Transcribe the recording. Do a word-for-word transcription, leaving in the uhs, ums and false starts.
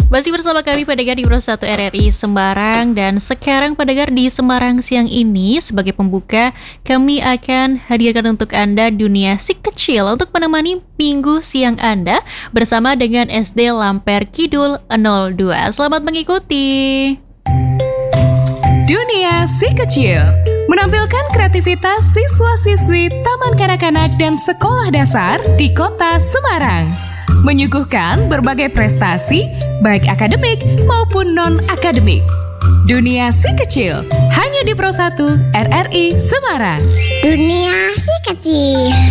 Masih bersama kami pendengar di Pro satu R R I Semarang. Dan sekarang pendengar di Semarang siang ini, sebagai pembuka, kami akan hadirkan untuk Anda dunia si kecil untuk menemani minggu siang Anda bersama dengan S D Lamper Kidul nol dua. Selamat mengikuti. Dunia si kecil menampilkan kreativitas siswa-siswi Taman Kanak-kanak dan Sekolah Dasar di Kota Semarang, menyuguhkan berbagai prestasi baik akademik maupun non-akademik. Dunia si kecil hanya di Pro satu R R I Semarang. Dunia si kecil.